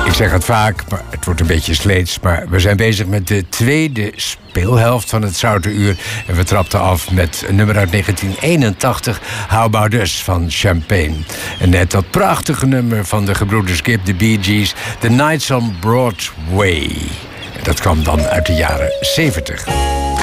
Ik zeg het vaak, maar het wordt een beetje sleets. Maar we zijn bezig met de tweede speelhelft van het Zoute Uur. En we trapten af met een nummer uit 1981, How About Us van Champagne. En net dat prachtige nummer van de gebroeders Gibb, de Bee Gees, The Nights on Broadway. En dat kwam dan uit de jaren 70.